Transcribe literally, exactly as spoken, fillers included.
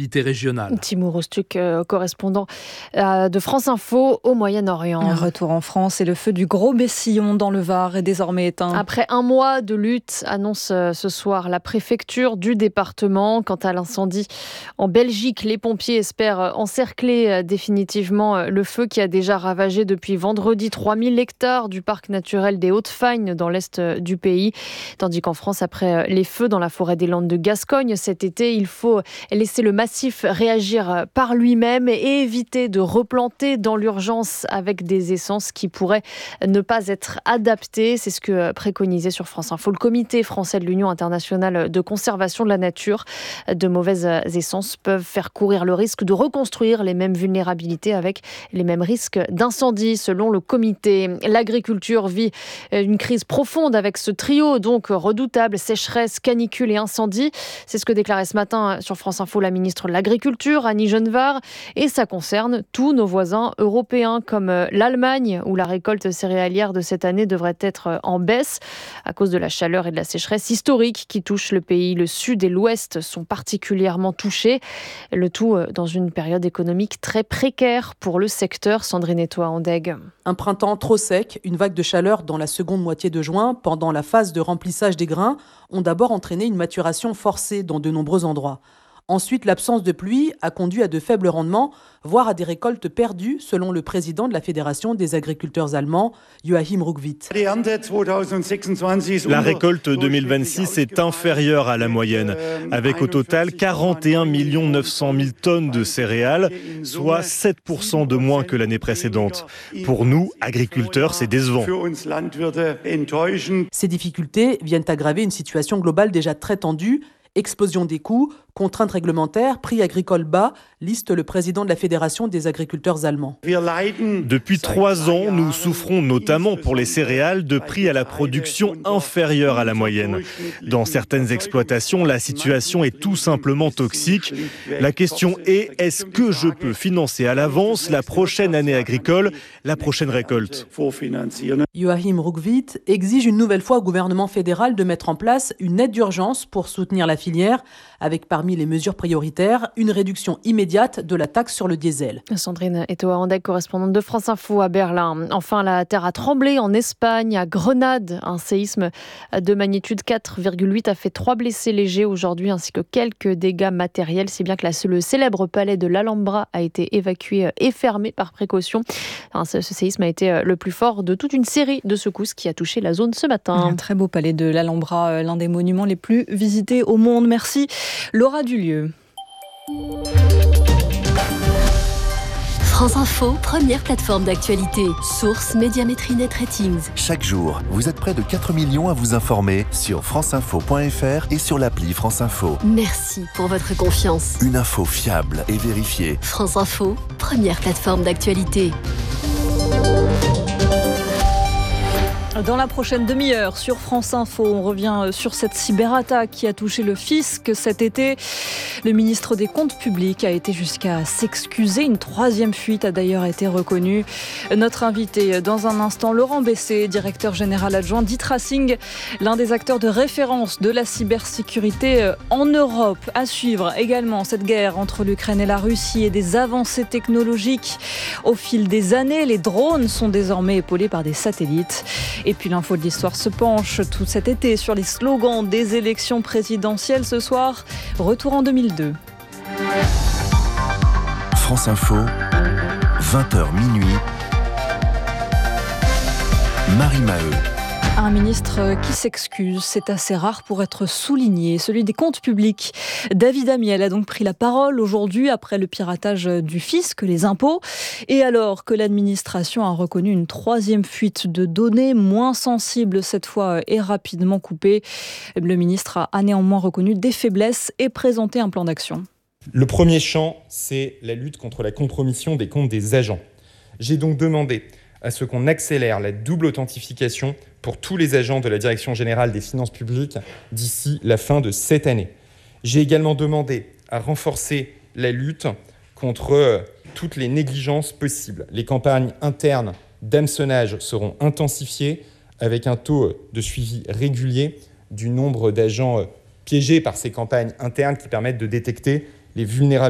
stabilité régionale. Timur Ostuk, euh, correspondant euh, de France Info au Moyen-Orient. Un retour en France et le feu du Gros Bessillon dans le Var est désormais éteint. Après un mois de lutte, annonce euh, ce soir la préfecture du département. Quant à l'incendie en Belgique, les pompiers espèrent encercler euh, définitivement euh, le feu qui a déjà ravagé depuis vendredi trois mille hectares du parc naturel des Hautes-Fagnes dans l'est euh, du pays. Tandis qu'en France, après euh, les feux dans la forêt des Landes de Gascogne cet été, il faut laisser le massif réagir par lui-même et éviter de replanter dans l'urgence avec des essences qui pourraient ne pas être adaptées. C'est ce que préconisait sur France Info le comité français de l'Union internationale de conservation de la nature. De mauvaises essences peuvent faire courir le risque de reconstruire les mêmes vulnérabilités avec les mêmes risques d'incendie, selon le comité. L'agriculture vit une crise profonde avec ce trio donc redoutable, sécheresse, canicule et incendie. C'est ce que déclarait ce matin sur France Info la ministre de l'Agriculture, Annie Genevard, et ça concerne tous nos voisins européens comme l'Allemagne, où la récolte céréalière de cette année devrait être en baisse à cause de la chaleur et de la sécheresse historique qui touche le pays. Le sud et l'ouest sont particulièrement touchés, le tout dans une période économique très précaire pour le secteur. Sandrine Etoa-Andeg. Un printemps trop sec, une vague de chaleur dans la seconde moitié de juin, pendant la phase de remplissage des grains, ont d'abord entraîné une maturation forcée dans de nombreux endroits. Ensuite, l'absence de pluie a conduit à de faibles rendements, voire à des récoltes perdues, selon le président de la Fédération des agriculteurs allemands, Joachim Ruckwied. La récolte deux mille vingt-six est inférieure à la moyenne, avec au total quarante et un millions neuf cent mille tonnes de céréales, soit sept pour cent de moins que l'année précédente. Pour nous, agriculteurs, c'est décevant. Ces difficultés viennent aggraver une situation globale déjà très tendue. Explosion des coûts, contraintes réglementaires, prix agricoles bas, liste le président de la Fédération des agriculteurs allemands. Depuis trois ans, nous souffrons notamment pour les céréales de prix à la production inférieurs à la moyenne. Dans certaines exploitations, la situation est tout simplement toxique. La question est, est-ce que je peux financer à l'avance la prochaine année agricole, la prochaine récolte ? Joachim Ruckwied exige une nouvelle fois au gouvernement fédéral de mettre en place une aide d'urgence pour soutenir la filière, avec parmi les mesures prioritaires, une réduction immédiate de la taxe sur le diesel. Sandrine Etoa-Andeg, correspondante de France Info à Berlin. Enfin, la terre a tremblé en Espagne, à Grenade. Un séisme de magnitude quatre virgule huit a fait trois blessés légers aujourd'hui, ainsi que quelques dégâts matériels, si bien que la, le célèbre palais de l'Alhambra a été évacué et fermé par précaution. Enfin, ce, ce séisme a été le plus fort de toute une série de secousses qui a touché la zone ce matin. Un très beau palais de l'Alhambra, l'un des monuments les plus visités au monde. Merci Laura Dulieu. France Info, première plateforme d'actualité. Source Médiamétrie Net Ratings. Chaque jour, vous êtes près de quatre millions à vous informer sur franceinfo point f r et sur l'appli France Info. Merci pour votre confiance. Une info fiable et vérifiée. France Info, première plateforme d'actualité. Dans la prochaine demi-heure sur France Info, on revient sur cette cyberattaque qui a touché le fisc cet été. Le ministre des Comptes publics a été jusqu'à s'excuser. Une troisième fuite a d'ailleurs été reconnue. Notre invité dans un instant, Laurent Bessé, directeur général adjoint d'e-Tracing, l'un des acteurs de référence de la cybersécurité en Europe. À suivre également cette guerre entre l'Ukraine et la Russie et des avancées technologiques. Au fil des années, les drones sont désormais épaulés par des satellites. Et puis l'info de l'histoire se penche tout cet été sur les slogans des élections présidentielles. Ce soir, retour en deux mille deux. France Info, vingt heures minuit. Marie Maheu. Un ministre qui s'excuse, c'est assez rare pour être souligné, celui des comptes publics. David Amiel a donc pris la parole aujourd'hui après le piratage du fisc, les impôts, et alors que l'administration a reconnu une troisième fuite de données, moins sensible cette fois et rapidement coupée. Le ministre a néanmoins reconnu des faiblesses et présenté un plan d'action. Le premier champ, c'est la lutte contre la compromission des comptes des agents. J'ai donc demandé à ce qu'on accélère la double authentification pour tous les agents de la Direction générale des finances publiques d'ici la fin de cette année. J'ai également demandé à renforcer la lutte contre toutes les négligences possibles. Les campagnes internes d'hameçonnage seront intensifiées avec un taux de suivi régulier du nombre d'agents piégés par ces campagnes internes qui permettent de détecter les vulnérabilités